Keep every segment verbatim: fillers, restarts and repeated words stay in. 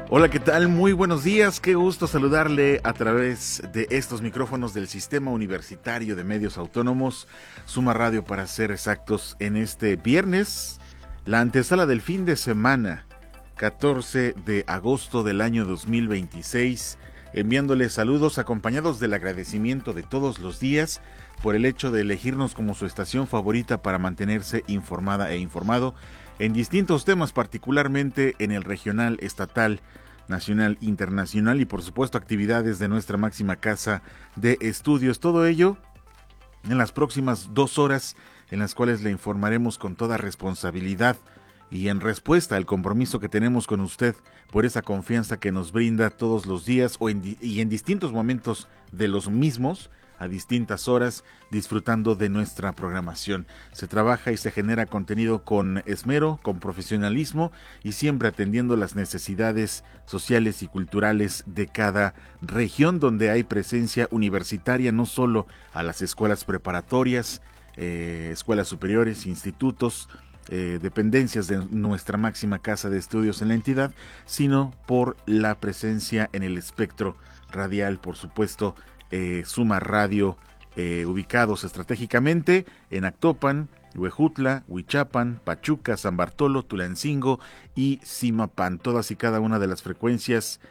Hola, ¿qué tal? Muy buenos días, qué gusto saludarle a través de estos micrófonos del Sistema Universitario de Medios Autónomos, Suma Radio para ser exactos, en este viernes, la antesala del fin de semana, catorce de agosto del año dos mil veintiséis, enviándoles saludos acompañados del agradecimiento de todos los días por el hecho de elegirnos como su estación favorita para mantenerse informada e informado en distintos temas, particularmente en el regional, estatal, nacional, internacional y por supuesto actividades de nuestra máxima casa de estudios. Todo ello en las próximas dos horas en las cuales le informaremos con toda responsabilidad y en respuesta al compromiso que tenemos con usted por esa confianza que nos brinda todos los días o en, y en distintos momentos de los mismos, a distintas horas, disfrutando de nuestra programación. Se trabaja y se genera contenido con esmero, con profesionalismo y siempre atendiendo las necesidades sociales y culturales de cada región donde hay presencia universitaria, no solo a las escuelas preparatorias, eh, escuelas superiores, institutos, eh, dependencias de nuestra máxima casa de estudios en la entidad, sino por la presencia en el espectro radial, por supuesto, Eh, Suma Radio, eh, ubicados estratégicamente en Actopan, Huejutla, Huichapan, Pachuca, San Bartolo, Tulancingo y Zimapán, todas y cada una de las frecuencias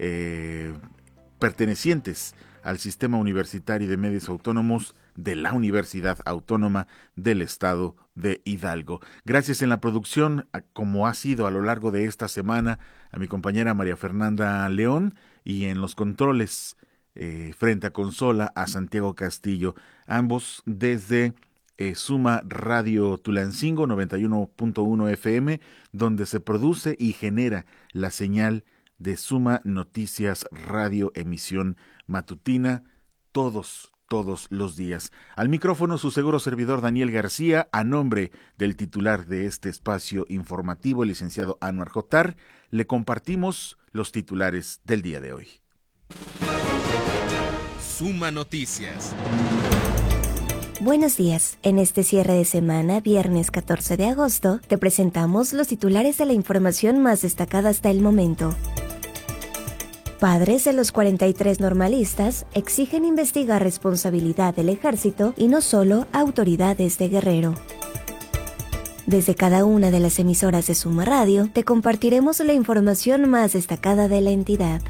eh, pertenecientes al Sistema Universitario de Medios Autónomos de la Universidad Autónoma del Estado de Hidalgo. Gracias en la producción, a, como ha sido a lo largo de esta semana, a mi compañera María Fernanda León, y en los controles Eh, frente a consola a Santiago Castillo, ambos desde eh, Suma Radio Tulancingo noventa y uno punto uno F M, donde se produce y genera la señal de Suma Noticias Radio, emisión matutina, todos, todos los días. Al micrófono su seguro servidor Daniel García, a nombre del titular de este espacio informativo, el licenciado Anuar Jotar, le compartimos los titulares del día de hoy. Suma Noticias. Buenos días. En este cierre de semana, viernes catorce de agosto, te presentamos los titulares de la información más destacada hasta el momento. Padres de los cuarenta y tres normalistas exigen investigar responsabilidad del ejército y no solo autoridades de Guerrero. Desde cada una de las emisoras de Suma Radio, te compartiremos la información más destacada de la entidad.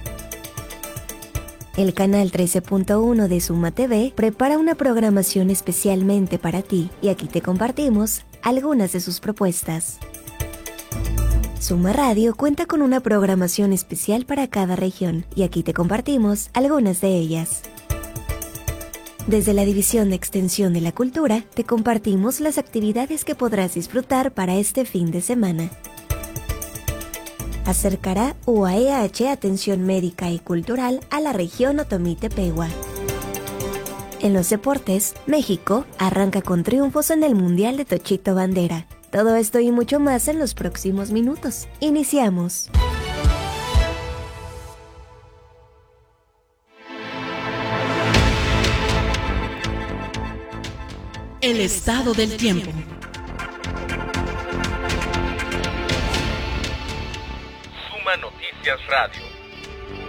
El canal trece punto uno de Suma T V prepara una programación especialmente para ti y aquí te compartimos algunas de sus propuestas. Suma Radio cuenta con una programación especial para cada región y aquí te compartimos algunas de ellas. Desde la División de Extensión de la Cultura te compartimos las actividades que podrás disfrutar para este fin de semana. Acercará U A E H atención médica y cultural a la región Otomí-Tepehua. En los deportes, México arranca con triunfos en el Mundial de Tochito Bandera. Todo esto y mucho más en los próximos minutos. Iniciamos. El estado del tiempo. Suma Noticias Radio.